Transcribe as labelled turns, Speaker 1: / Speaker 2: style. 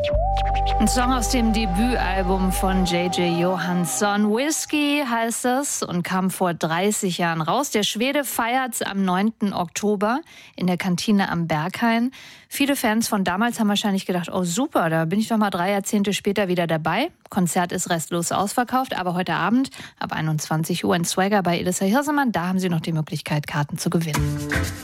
Speaker 1: Ein Song aus dem Debütalbum von J.J. Johansson. Whiskey heißt es und kam vor 30 Jahren raus. Der Schwede feiert's am 9. Oktober in der Kantine am Berghain. Viele Fans von damals haben wahrscheinlich gedacht, oh super, da bin ich doch mal 3 Jahrzehnte später wieder dabei. Konzert ist restlos ausverkauft, aber heute Abend ab 21 Uhr in Swagger bei Elissa Hirsemann, da haben Sie noch die Möglichkeit, Karten zu gewinnen.